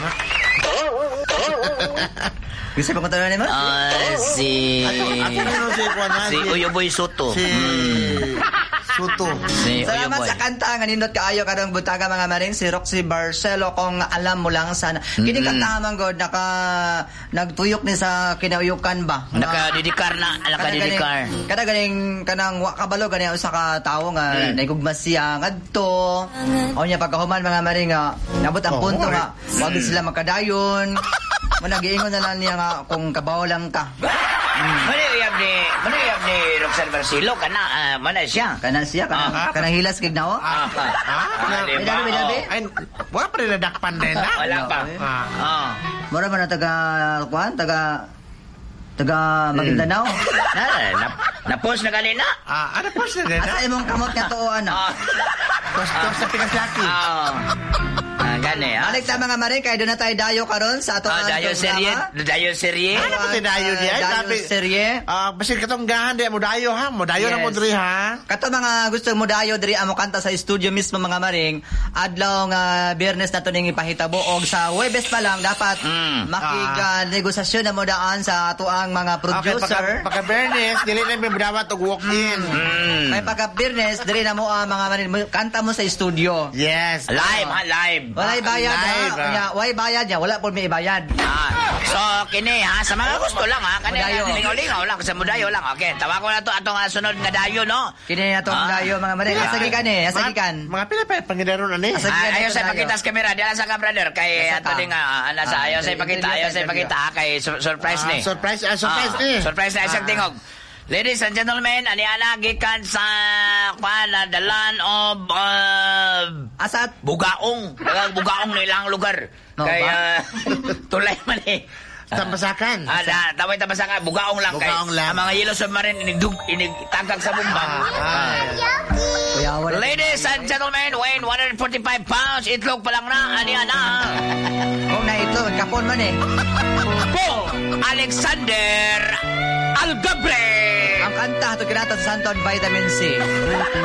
na. Gusto pa ko tanong naman? Si Uyoboy Soto. Soto. Si Salamat Uyoboy. sa kanta nga nindot kaayo kadong butaga mga maring si Roxy Barcelo kung alam mo lang sana. Kini kanta man god nagtuyok ni sa kinauyukan ba? Nakadidikar. Kada ganing kanang wa kabalo gani usa ka tawo nga naigugmas siya ngadto. O nya pagkahuman mga maring nga nabot ang punto nga wag sila makadayon. Managiingon na lang niya nga kung kabaw lang ka. Manayab ni Roxanne Barcelo mana siya. Kanang hilas kig nao. Bidabi. Ay, wala pa rin nadakpan din, ha? Wala pa. Mura man na taga Maguindanao. Na-post na kanina. Ano po siya din, ha? Asa imong kamot nga tuoan na. Tos sa Pinas Laki. Gani, ha? Alik ta mga mare kay doon na tayo dayo karon sa ato Dayo serye. Ano ba dayo niya? Dayo serye. Basta katonggahan di mo dayo, ha? Mo dayo na mo diri, ha? Kato mga gusto mo dayo diri amo kanta sa studio mismo mga maring adlaw nga Biyernes na to ning ipahitabo og sa Huwebes pa lang dapat negosasyon na mo daan sa ato ang mga producer. Okay, pagka Bernes, dili na may dawat og walk-in. May pagka Biyernes diri na mo mga maring kanta mo sa studio. Yes. Live, ha? Live. Walay bayad Live, ha. Way bayad niya, wala po may ibayad. So, kini ha, sa mga gusto lang ha, kanina Mudayo. lingaw-lingaw lang, sa mudayo lang. Okay, tawa ko na to atong sunod nga dayo, no? Kini atong dayo mga maring asagikan. Mga pila pa pangidaro na ni. Ayaw sa ipakita sa camera, diyan sa brother, kay ato din nga, ayaw sa ipakita, kay surprise ni. Surprise ni. Surprise na isang tingog. Ladies and gentlemen, aniana gikan sa the land of Asat Bugaong. Bugaong na ilang lugar. No, Kaya tulay man eh. Tambasakan. Taway tambasakan. Bugaong lang. Bugaong lang. Ang mga yellow submarine inigtagag sa bumbang. Ladies and gentlemen, weighing 145 pounds, itlog pa lang na, aniana. kung na ito, kapon man eh. Po Alexander Algabre. Ang kanta ito kinata sa Santon Vitamin C.